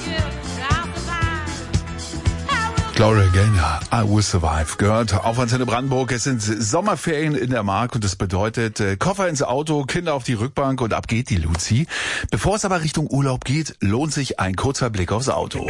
Gloria Gaynor, I Will Survive, gehört auf Antenne Brandenburg. Es sind Sommerferien in der Mark und das bedeutet Koffer ins Auto, Kinder auf die Rückbank und ab geht die Luzi. Bevor es aber Richtung Urlaub geht, lohnt sich ein kurzer Blick aufs Auto.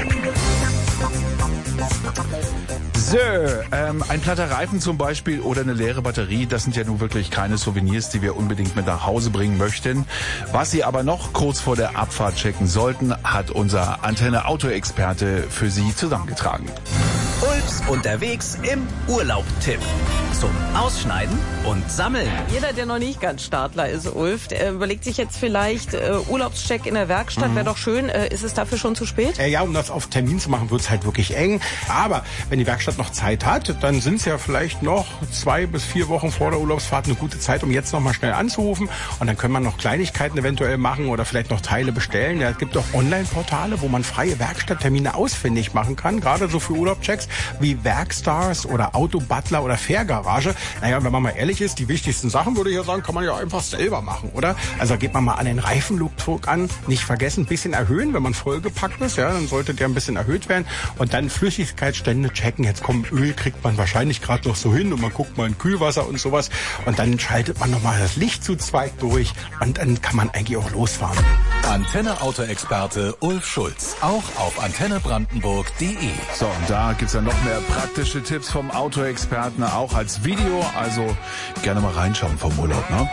So, ein platter Reifen zum Beispiel oder eine leere Batterie, das sind ja nun wirklich keine Souvenirs, die wir unbedingt mit nach Hause bringen möchten. Was Sie aber noch kurz vor der Abfahrt checken sollten, hat unser Antenne-Auto-Experte für Sie zusammengetragen. Ulfs unterwegs im Urlaub-Tipp. Zum Ausschneiden und Sammeln. Jeder, der noch nicht ganz Startler ist, Ulf, der überlegt sich jetzt vielleicht Urlaubscheck in der Werkstatt, wäre doch schön. Ist es dafür schon zu spät? Ja, um das auf Termin zu machen, wird's halt wirklich eng. Aber wenn die Werkstatt noch Zeit hat, dann sind's ja vielleicht noch 2 bis 4 Wochen vor der Urlaubsfahrt eine gute Zeit, um jetzt noch mal schnell anzurufen. Und dann können wir noch Kleinigkeiten eventuell machen oder vielleicht noch Teile bestellen. Ja, es gibt auch Online-Portale, wo man freie Werkstatttermine ausfindig machen kann. Gerade so für Urlaubschecks wie Werkstars oder Autobutler oder Fairgarage. Naja, wenn man mal ehrlich ist, die wichtigsten Sachen, würde ich ja sagen, kann man ja einfach selber machen, oder? Also geht man mal an den Reifendruck an, nicht vergessen, ein bisschen erhöhen, wenn man vollgepackt ist, ja, dann sollte der ein bisschen erhöht werden und dann Flüssigkeitsstände checken. Jetzt kommt Öl, kriegt man wahrscheinlich gerade noch so hin und man guckt mal in Kühlwasser und sowas und dann schaltet man nochmal das Licht zu zweit durch und dann kann man eigentlich auch losfahren. Antenne-Auto-Experte Ulf Schulz, auch auf antennebrandenburg.de. So, und da gibt's dann noch mehr praktische Tipps vom Autoexperten, auch als Video, also gerne mal reinschauen vom Urlaub, ne?